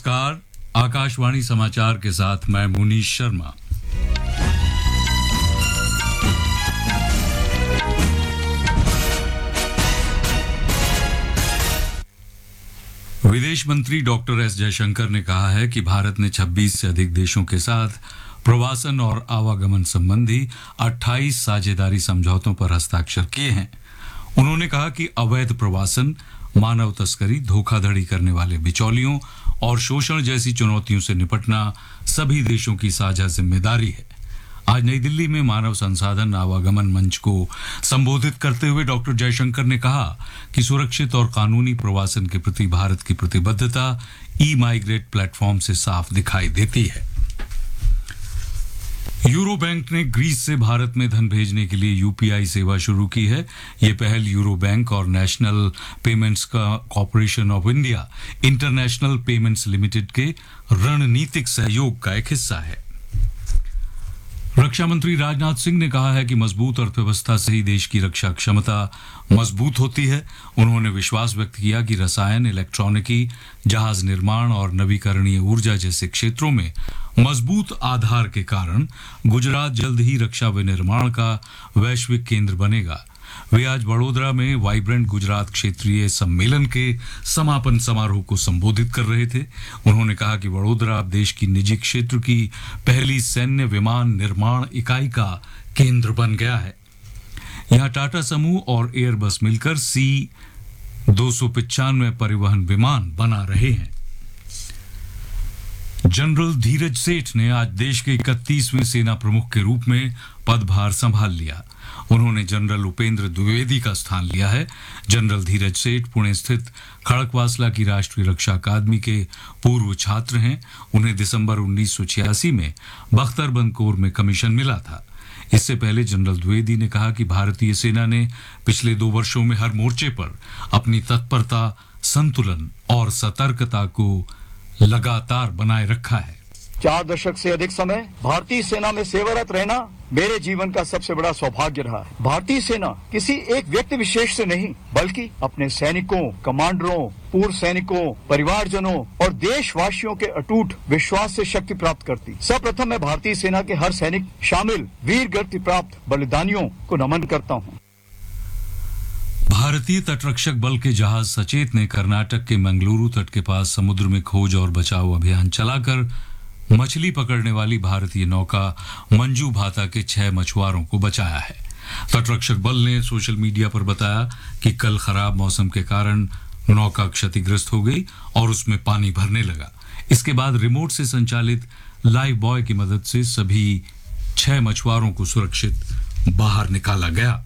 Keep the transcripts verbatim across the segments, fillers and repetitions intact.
नमस्कार, आकाशवाणी समाचार के साथ मैं मुनीश शर्मा। विदेश मंत्री डॉक्टर एस जयशंकर ने कहा है कि भारत ने छब्बीस से अधिक देशों के साथ प्रवासन और आवागमन संबंधी अट्ठाईस साझेदारी समझौतों पर हस्ताक्षर किए हैं। उन्होंने कहा कि अवैध प्रवासन, मानव तस्करी, धोखाधड़ी करने वाले बिचौलियों और शोषण जैसी चुनौतियों से निपटना सभी देशों की साझा जिम्मेदारी है। आज नई दिल्ली में मानव संसाधन आवागमन मंच को संबोधित करते हुए डॉक्टर जयशंकर ने कहा कि सुरक्षित और कानूनी प्रवासन के प्रति भारत की प्रतिबद्धता ई माइग्रेट प्लेटफॉर्म से साफ दिखाई देती है। यूरो बैंक ने ग्रीस से भारत में धन भेजने के लिए यूपीआई सेवा शुरू की है। ये पहल यूरो बैंक और national payments corporation of India international payments limited के रणनीतिक सहयोग का एक हिस्सा है। रक्षा मंत्री राजनाथ सिंह ने कहा है कि मजबूत अर्थव्यवस्था से ही देश की रक्षा क्षमता मजबूत होती है। उन्होंने विश्वास व्यक्त किया कि रसायन, इलेक्ट्रॉनिकी, जहाज निर्माण और नवीकरणीय ऊर्जा जैसे क्षेत्रों में मजबूत आधार के कारण गुजरात जल्द ही रक्षा विनिर्माण का वैश्विक केंद्र बनेगा। वे आज वडोदरा में वाइब्रेंट गुजरात क्षेत्रीय सम्मेलन के समापन समारोह को संबोधित कर रहे थे। उन्होंने कहा कि वडोदरा अब देश की निजी क्षेत्र की पहली सैन्य विमान निर्माण इकाई का केंद्र बन गया है। यहां टाटा समूह और एयरबस मिलकर सी दो सौ पिचानवे परिवहन विमान बना रहे हैं। जनरल धीरज सेठ ने आज देश के इकतीसवें सेना प्रमुख के रूप में पदभार संभाल लिया। उन्होंने जनरल उपेंद्र द्विवेदी का स्थान लिया है। जनरल धीरज सेठ पुणे स्थित खड़कवासला की राष्ट्रीय रक्षा अकादमी के पूर्व छात्र हैं। उन्हें दिसंबर उन्नीस सौ छियासी में बख्तरबंद कोर में कमीशन मिला था। इससे पहले जनरल द्विवेदी ने कहा कि भारतीय सेना ने पिछले दो वर्षों में हर मोर्चे पर अपनी तत्परता, संतुलन और सतर्कता को लगातार बनाए रखा है। चार दशक से अधिक समय भारतीय सेना में सेवारत रहना मेरे जीवन का सबसे बड़ा सौभाग्य रहा है। भारतीय सेना किसी एक व्यक्ति विशेष से नहीं, बल्कि अपने सैनिकों, कमांडरों, पूर्व सैनिकों, परिवारजनों और देशवासियों के अटूट विश्वास से शक्ति प्राप्त करती। सर्वप्रथम मैं भारतीय सेना के हर सैनिक शामिल वीर गति प्राप्त बलिदानियों को नमन करता हूँ। भारतीय तटरक्षक बल के जहाज सचेत ने कर्नाटक के मंगलुरु तट के पास समुद्र में खोज और बचाव अभियान चलाकर मछली पकड़ने वाली भारतीय नौका मंजू भाता के छह मछुआरों को बचाया है। तटरक्षक बल ने सोशल मीडिया पर बताया कि कल खराब मौसम के कारण नौका क्षतिग्रस्त हो गई और उसमें पानी भरने लगा। इसके बाद रिमोट से संचालित लाइफ बॉय की मदद से सभी छह मछुआरों को सुरक्षित बाहर निकाला गया।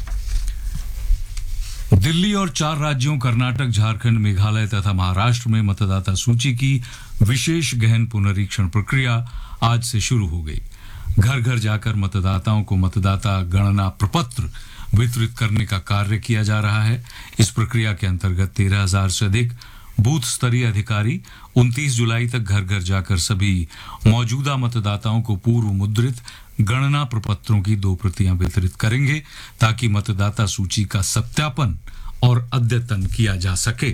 दिल्ली और चार राज्यों कर्नाटक, झारखंड, मेघालय तथा महाराष्ट्र में मतदाता सूची की विशेष गहन पुनरीक्षण प्रक्रिया आज से शुरू हो गई। घर घर जाकर मतदाताओं को मतदाता गणना प्रपत्र वितरित करने का कार्य किया जा रहा है। इस प्रक्रिया के अंतर्गत तेरह हजार से अधिक बूथ स्तरीय अधिकारी उनतीस जुलाई तक घर घर जाकर सभी मौजूदा मतदाताओं को पूर्व मुद्रित गणना प्रपत्रों की दो प्रतियां वितरित करेंगे ताकि मतदाता सूची का सत्यापन और अद्यतन किया जा सके।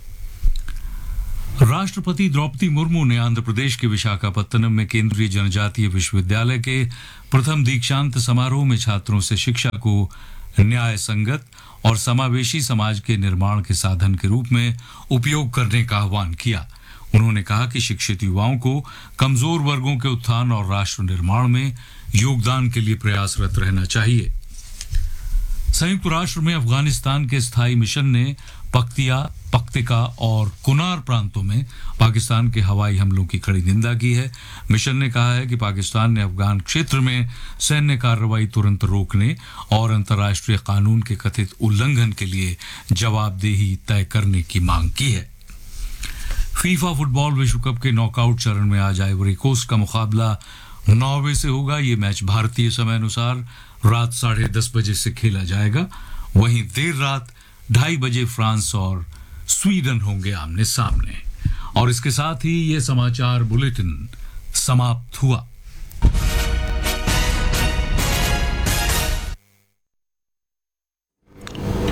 राष्ट्रपति द्रौपदी मुर्मू ने आंध्र प्रदेश के विशाखापत्तनम में केंद्रीय जनजातीय विश्वविद्यालय के प्रथम दीक्षांत समारोह में छात्रों से शिक्षा को न्याय संगत और समावेशी समाज के निर्माण के साधन के रूप में उपयोग करने का आह्वान किया। उन्होंने कहा कि शिक्षित युवाओं को कमजोर वर्गों के उत्थान और राष्ट्र निर्माण में योगदान के लिए प्रयासरत रहना चाहिए। संयुक्त राष्ट्र में अफगानिस्तान के स्थायी मिशन ने पख्तिया, पख्तिका और कुनार प्रांतों में पाकिस्तान के हवाई हमलों की कड़ी निंदा की है। मिशन ने कहा है कि पाकिस्तान ने अफगान क्षेत्र में सैन्य कार्रवाई तुरंत रोकने और अंतर्राष्ट्रीय कानून के कथित उल्लंघन के लिए जवाबदेही तय करने की मांग की है। फीफा फुटबॉल विश्व कप के नॉकआउट चरण में आज आइवरी कोस्ट का मुकाबला नॉर्वे से होगा। ये मैच भारतीय समय अनुसार रात साढ़े दस बजे से खेला जाएगा। वहीं देर रात ढाई बजे फ्रांस और स्वीडन होंगे आमने सामने। और इसके साथ ही ये समाचार बुलेटिन समाप्त हुआ।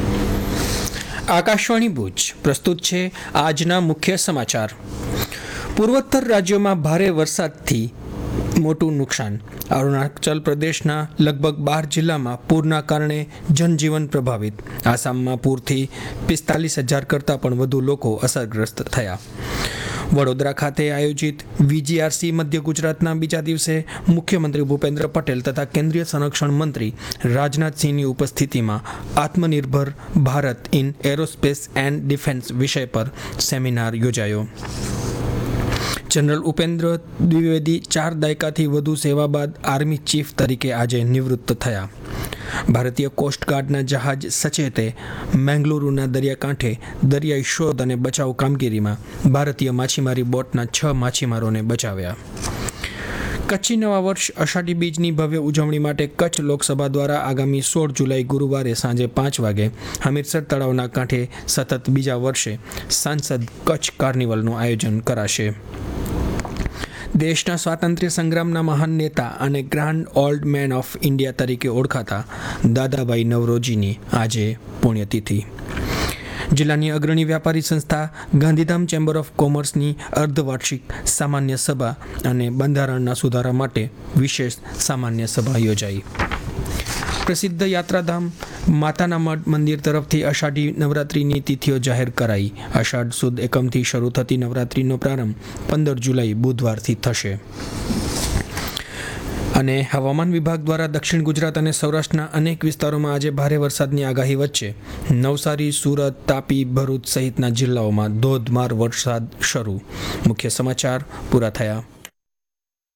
આકાશવાણી ભુજ પ્રસ્તુત છે આજના મુખ્ય સમાચાર। પૂર્વોત્તર રાજ્યોમાં ભારે વરસાદથી મોટું નુકસાન. અરુણાચલ પ્રદેશના લગભગ બાર જિલ્લામાં પૂરના કારણે જનજીવન પ્રભાવિત. આસામમાં પૂરથી પિસ્તાલીસ હજાર કરતાં પણ વધુ લોકો અસરગ્રસ્ત થયા. વડોદરા ખાતે આયોજિત વીજીઆરસી મધ્ય ગુજરાતના બીજા દિવસે મુખ્યમંત્રી ભૂપેન્દ્ર પટેલ તથા કેન્દ્રીય સંરક્ષણ મંત્રી રાજનાથસિંહની ઉપસ્થિતિમાં આત્મનિર્ભર Bharat in aerospace and defence વિષય પર સેમિનાર યોજાયો. જનરલ ઉપેન્દ્ર દ્વિવેદી ચાર દાયકાથી વધુ સેવા બાદ આર્મી ચીફ તરીકે આજે નિવૃત્ત થયા. ભારતીય કોસ્ટગાર્ડના જહાજ સચેતે મેંગલુરુના દરિયાકાંઠે દરિયાઈ શોધ અને બચાવ કામગીરીમાં ભારતીય માછીમારી બોટના છ માછીમારોને બચાવ્યા. કચ્છી નવા વર્ષ અષાઢી બીજની ભવ્ય ઉજવણી માટે કચ્છ લોકસભા દ્વારા આગામી સોળ જુલાઈ ગુરુવારે સાંજે પાંચ વાગે હમીરસર તળાવના કાંઠે સતત બીજા વર્ષે સાંસદ કચ્છ કાર્નિવલનું આયોજન કરાશે. દેશના સ્વાતંત્ર્ય સંગ્રામના મહાન નેતા અને grand old man of India તરીકે ઓળખાતા દાદાભાઈ નવરોજીની આજે પુણ્યતિથિ. જિલ્લાની અગ્રણી વ્યાપારી સંસ્થા ગાંધીધામ ચેમ્બર ઓફ કોમર્સની અર્ધવાર્ષિક સામાન્ય સભા અને બંધારણના સુધારા માટે વિશેષ સામાન્ય સભા યોજાઈ. પ્રસિદ્ધ યાત્રાધામ માતાના મઢ મંદિર તરફથી અષાઢી નવરાત્રિની તિથિઓ જાહેર કરાઈ. અષાઢ સુદ એકમથી શરૂ થતી નવરાત્રિનો પ્રારંભ પંદર જુલાઈ બુધવારથી થશે. અને હવામાન વિભાગ દ્વારા દક્ષિણ ગુજરાત અને સૌરાષ્ટ્રના અનેક વિસ્તારોમાં આજે ભારે વરસાદની આગાહી વચ્ચે નવસારી, સુરત, તાપી, ભરૂચ સહિતના જિલ્લાઓમાં ધોધમાર વરસાદ શરૂ. મુખ્ય સમાચાર પૂરા થયા.